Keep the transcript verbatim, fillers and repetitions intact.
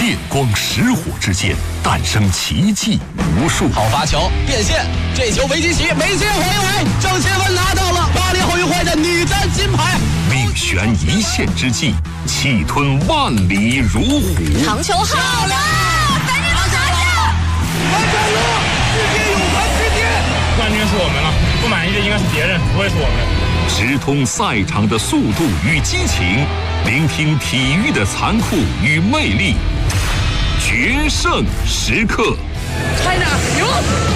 电光石火之间诞生奇迹无数。 好发球变现，这球围基奇没接回来，郑钦文拿到了巴黎奥运会的女单金牌。 命悬一线之际，气吞万里如虎。 长球好了，赶紧拿下！ 完成了世界泳坛之巅， 冠军是我们了，不满意的应该是别人，不会是我们。 直通赛场的速度与激情，聆听体育的残酷与魅力，决胜时刻。 China 赢。